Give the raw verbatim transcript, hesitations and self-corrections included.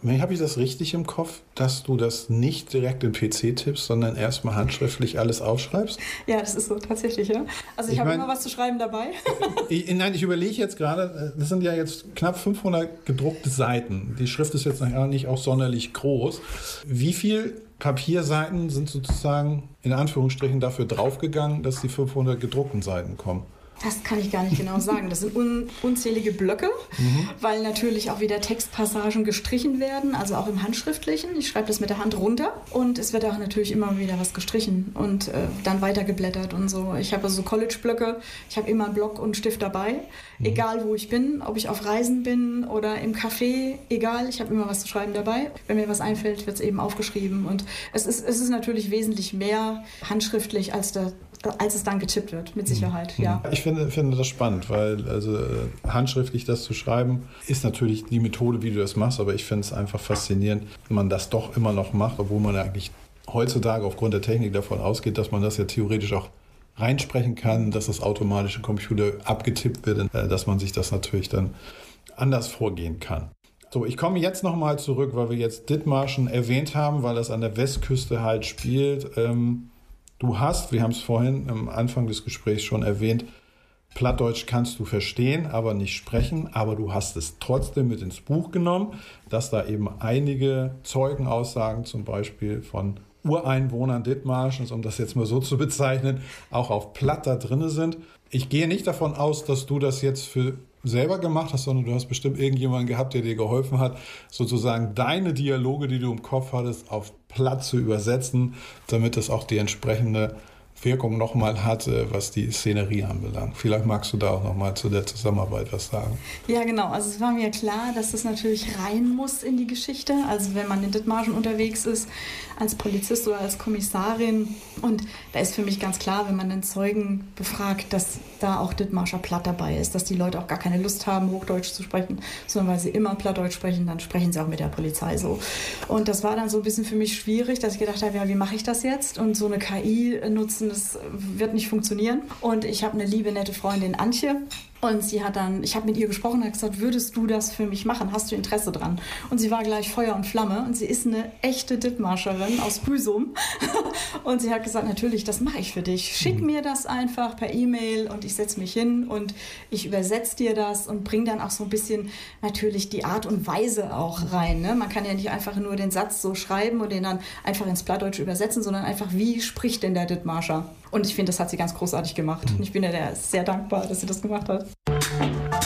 Habe ich das richtig im Kopf, dass du das nicht direkt in P C tippst, sondern erstmal handschriftlich alles aufschreibst? Ja, das ist so tatsächlich, ja. Also ich, ich habe immer was zu schreiben dabei. ich, nein, ich überlege jetzt gerade, das sind ja jetzt knapp fünfhundert gedruckte Seiten. Die Schrift ist jetzt nicht auch sonderlich groß. Wie viel Papierseiten sind sozusagen in Anführungsstrichen dafür draufgegangen, dass die fünfhundert gedruckten Seiten kommen? Das kann ich gar nicht genau sagen. Das sind un- unzählige Blöcke, mhm. weil natürlich auch wieder Textpassagen gestrichen werden, also auch im Handschriftlichen. Ich schreibe das mit der Hand runter und es wird auch natürlich immer wieder was gestrichen und äh, dann weitergeblättert und so. Ich habe also so College-Blöcke, ich habe immer einen Block und einen Stift dabei, mhm. egal wo ich bin, ob ich auf Reisen bin oder im Café, egal, ich habe immer was zu schreiben dabei. Wenn mir was einfällt, wird es eben aufgeschrieben und es ist, es ist natürlich wesentlich mehr handschriftlich als der als es dann getippt wird, mit Sicherheit, mhm. ja. Ich finde, finde das spannend, weil also handschriftlich das zu schreiben, ist natürlich die Methode, wie du das machst, aber ich finde es einfach faszinierend, wenn man das doch immer noch macht, obwohl man eigentlich heutzutage aufgrund der Technik davon ausgeht, dass man das ja theoretisch auch reinsprechen kann, dass das automatisch im Computer abgetippt wird, dass man sich das natürlich dann anders vorgehen kann. So, ich komme jetzt nochmal zurück, weil wir jetzt Dithmarschen erwähnt haben, weil das an der Westküste halt spielt. Ähm, Du hast, wir haben es vorhin am Anfang des Gesprächs schon erwähnt, Plattdeutsch kannst du verstehen, aber nicht sprechen, aber du hast es trotzdem mit ins Buch genommen, dass da eben einige Zeugenaussagen zum Beispiel von Ureinwohnern Dithmarschens, um das jetzt mal so zu bezeichnen, auch auf Platt da drin sind. Ich gehe nicht davon aus, dass du das jetzt für selber gemacht hast, sondern du hast bestimmt irgendjemanden gehabt, der dir geholfen hat, sozusagen deine Dialoge, die du im Kopf hattest, auf Platt zu übersetzen, damit es auch die entsprechende Wirkung nochmal hat, was die Szenerie anbelangt. Vielleicht magst du da auch nochmal zu der Zusammenarbeit was sagen. Ja, genau. Also es war mir klar, dass das natürlich rein muss in die Geschichte. Also wenn man in Dithmarschen unterwegs ist, als Polizist oder als Kommissarin. Und da ist für mich ganz klar, wenn man den Zeugen befragt, dass da auch Dithmarscher Platt dabei ist, dass die Leute auch gar keine Lust haben, Hochdeutsch zu sprechen, sondern weil sie immer Plattdeutsch sprechen, dann sprechen sie auch mit der Polizei so. Und das war dann so ein bisschen für mich schwierig, dass ich gedacht habe, ja, wie mache ich das jetzt? Und so eine K I nutzen, das wird nicht funktionieren. Und ich habe eine liebe, nette Freundin, Antje. Und sie hat dann, ich habe mit ihr gesprochen und hat gesagt, würdest du das für mich machen? Hast du Interesse dran? Und sie war gleich Feuer und Flamme und sie ist eine echte Dithmarscherin aus Büsum. Und sie hat gesagt, natürlich, das mache ich für dich. Schick mir das einfach per E-Mail und ich setze mich hin und ich übersetze dir das und bringe dann auch so ein bisschen natürlich die Art und Weise auch rein. Ne? Man kann ja nicht einfach nur den Satz so schreiben und den dann einfach ins Plattdeutsch übersetzen, sondern einfach, wie spricht denn der Dithmarscher? Und ich finde, das hat sie ganz großartig gemacht. Und ich bin ihr sehr dankbar, dass sie das gemacht hat.